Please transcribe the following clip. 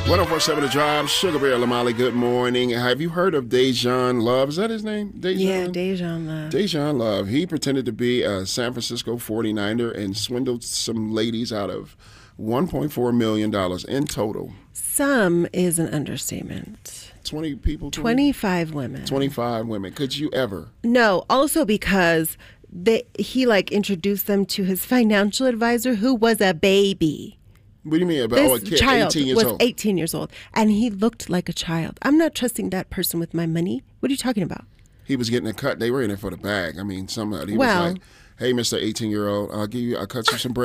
104.7 The Drive, Sugar Bear Lamali, good morning. Have you heard of Dejan Love? Is that his name? Dejan? Yeah, Dejan Love. Dejan Love. He pretended to be a San Francisco 49er and swindled some ladies out of $1.4 million in total. Some is an understatement. 20 people? 25 women. 25 women. Could you ever? No, also because he introduced them to his financial advisor who was a baby. What do you mean about this a kid, child 18 years was old? 18 years old, and he looked like a child. I'm not trusting that person with my money. What are you talking about? He was getting a cut. They were in it for the bag. I mean, somebody was like, hey, Mr. 18-year-old, I'll cut you some bread.